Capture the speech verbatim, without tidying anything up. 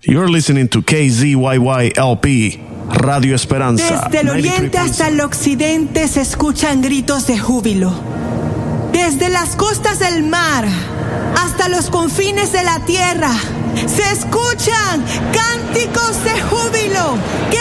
You're listening to K Z Y Y L P, Radio Esperanza. Desde el oriente hasta el occidente se escuchan gritos de júbilo. Desde las costas del mar hasta los confines de la tierra se escuchan cánticos de júbilo que